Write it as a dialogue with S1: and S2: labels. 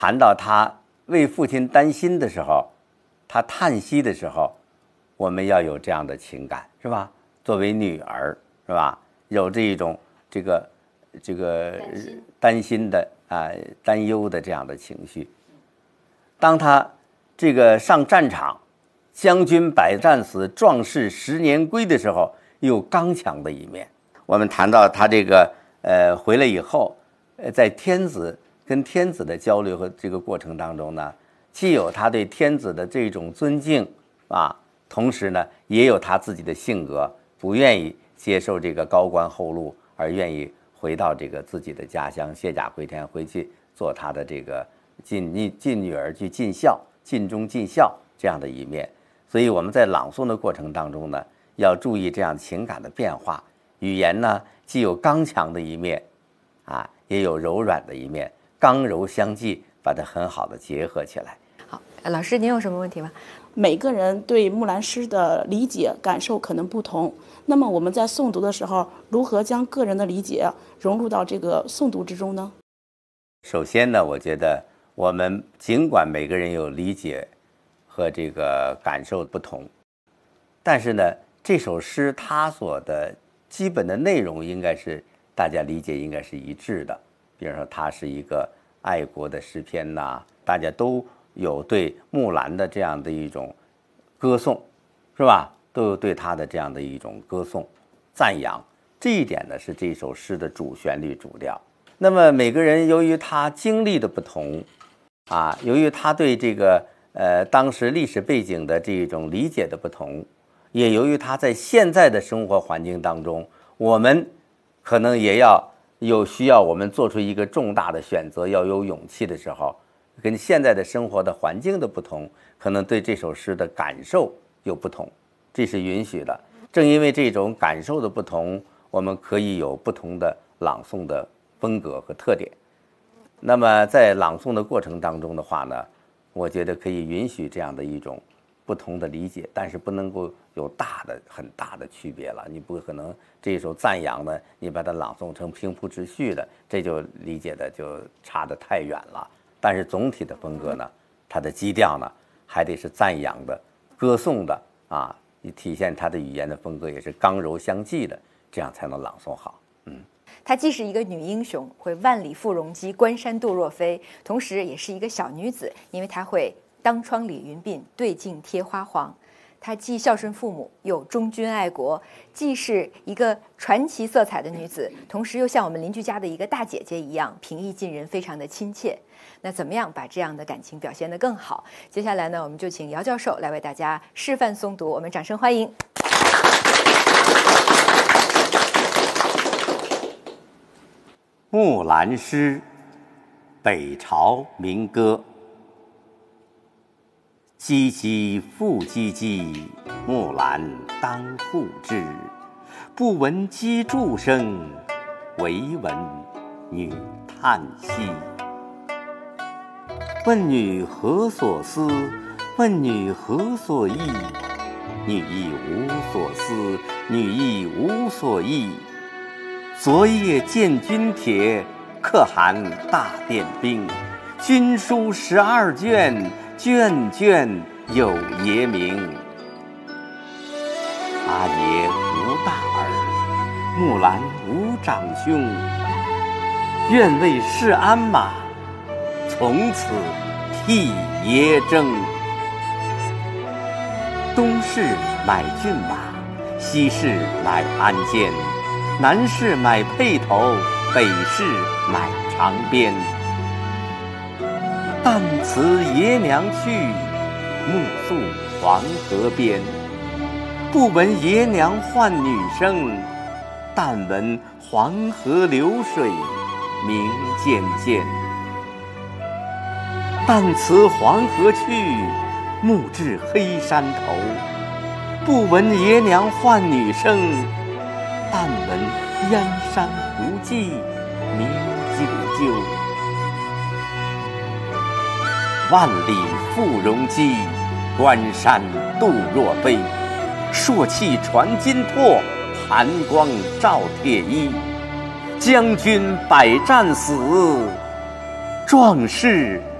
S1: 谈到他为父亲担心的时候，他叹息的时候，我们要有这样的情感，是吧？作为女儿，是吧？有这一种这个担心的担忧的这样的情绪。当他这个上战场，将军百战死，壮士10年归的时候，有刚强的一面。我们谈到他这个回来以后，在跟天子的交流和这个过程当中呢，既有他对天子的这种尊敬同时呢，也有他自己的性格，不愿意接受这个高官厚禄，而愿意回到这个自己的家乡，卸甲归田，回去做他的这个尽女儿去尽孝，尽忠尽孝这样的一面。所以我们在朗诵的过程当中呢，要注意这样情感的变化。语言呢，既有刚强的一面也有柔软的一面，刚柔相济，把它很好的结合起来。
S2: 好，老师您有什么问题吗？
S3: 每个人对木兰诗的理解感受可能不同，那么我们在诵读的时候，如何将个人的理解融入到这个诵读之中呢？
S1: 首先呢，我觉得我们尽管每个人有理解和这个感受不同，但是呢，这首诗它所的基本的内容应该是大家理解应该是一致的。比如说它是一个爱国的诗篇大家都有对木兰的这样的一种歌颂，是吧？都有对她的这样的一种歌颂赞扬，这一点呢是这首诗的主旋律主调。那么每个人由于他经历的不同由于他对这个当时历史背景的这种理解的不同，也由于他在现在的生活环境当中，我们可能也需要我们做出一个重大的选择，要有勇气的时候，跟现在的生活的环境的不同，可能对这首诗的感受有不同，这是允许的。正因为这种感受的不同，我们可以有不同的朗诵的风格和特点。那么在朗诵的过程当中的话呢，我觉得可以允许这样的一种不同的理解，但是不能够有很大的区别了。你不可能这一首赞扬呢，你把它朗诵成平铺直叙的，这就理解的就差得太远了。但是总体的风格呢，它的基调呢，还得是赞扬的、歌颂的体现它的语言的风格也是刚柔相济的，这样才能朗诵好。
S2: 她既是一个女英雄，会万里赴戎机，关山度若飞，同时也是一个小女子，因为她会当窗理云鬓，对镜贴花黄。她既孝顺父母，又忠君爱国，既是一个传奇色彩的女子，同时又像我们邻居家的一个大姐姐一样平易近人，非常的亲切。那怎么样把这样的感情表现得更好？接下来呢，我们就请姚教授来为大家示范诵读，我们掌声欢迎。
S1: 木兰诗，北朝民歌。唧唧复唧唧，木兰当户织。不闻机杼声，惟闻女叹息。问女何所思？问女何所忆？女亦无所思，女亦无所忆。昨夜见军帖，可汗大点兵。军书12卷，卷卷有爷名。阿爷无大儿，木兰无长兄。愿为市鞍马，从此替爷征。东市买骏马，西市买鞍鞯。南市买辔头，北市买长鞭。但辞爷娘去，目宿黄河边。不闻爷娘唤女声，但闻黄河流水鸣溅溅。但辞黄河去，目至黑山头。不闻爷娘唤女声，但闻燕山胡骑鸣啾啾。万里赴戎机，关山度若飞。朔气传金柝，寒光照铁衣。将军百战死，壮士